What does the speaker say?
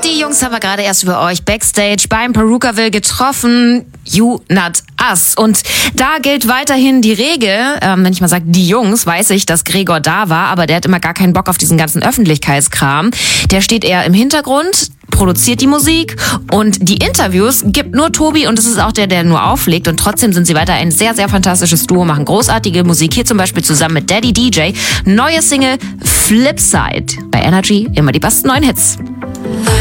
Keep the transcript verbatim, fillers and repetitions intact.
Die Jungs haben wir gerade erst für euch Backstage beim Perukaville getroffen. You, not us. Und da gilt weiterhin die Regel, ähm, wenn ich mal sage, die Jungs, weiß ich, dass Gregor da war, aber der hat immer gar keinen Bock auf diesen ganzen Öffentlichkeitskram. Der steht eher im Hintergrund, produziert die Musik und die Interviews gibt nur Tobi und es ist auch der, der nur auflegt und trotzdem sind sie weiter ein sehr, sehr fantastisches Duo, machen großartige Musik. Hier zum Beispiel zusammen mit Daddy D J. Neue Single Flipside. Bei Energy immer die besten neuen Hits.